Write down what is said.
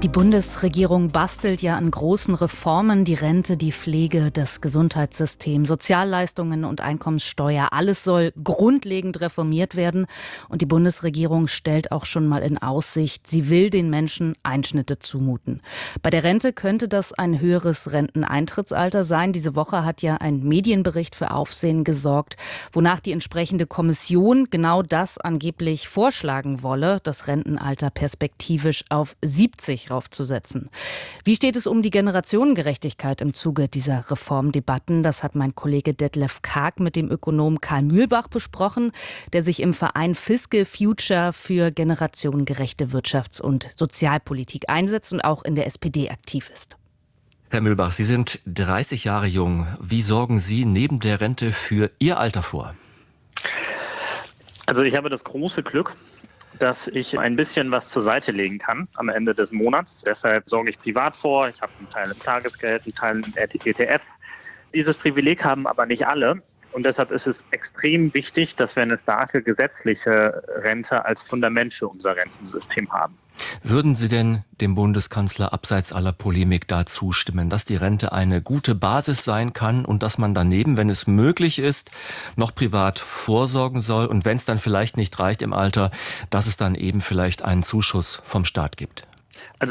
Die Bundesregierung bastelt ja an großen Reformen. Die Rente, die Pflege, das Gesundheitssystem, Sozialleistungen und Einkommenssteuer. Alles soll grundlegend reformiert werden. Und die Bundesregierung stellt auch schon mal in Aussicht, sie will den Menschen Einschnitte zumuten. Bei der Rente könnte das ein höheres Renteneintrittsalter sein. Diese Woche hat ja ein Medienbericht für Aufsehen gesorgt, wonach die entsprechende Kommission genau das angeblich vorschlagen wolle, das Rentenalter perspektivisch auf 70 aufzusetzen. Wie steht es um die Generationengerechtigkeit im Zuge dieser Reformdebatten? Das hat mein Kollege Detlef Karg mit dem Ökonom Karl Mühlbach besprochen, der sich im Verein Fiscal Future für generationengerechte Wirtschafts- und Sozialpolitik einsetzt und auch in der SPD aktiv ist. Herr Mühlbach, Sie sind 30 Jahre jung. Wie sorgen Sie neben der Rente für Ihr Alter vor? Also ich habe das große Glück, dass ich ein bisschen was zur Seite legen kann am Ende des Monats. Deshalb sorge ich privat vor. Ich habe einen Teil im Tagesgeld, einen Teil im ETF. Dieses Privileg haben aber nicht alle. Und deshalb ist es extrem wichtig, dass wir eine starke gesetzliche Rente als Fundament für unser Rentensystem haben. Würden Sie denn dem Bundeskanzler abseits aller Polemik da zustimmen, dass die Rente eine gute Basis sein kann und dass man daneben, wenn es möglich ist, noch privat vorsorgen soll und wenn es dann vielleicht nicht reicht im Alter, dass es dann eben vielleicht einen Zuschuss vom Staat gibt?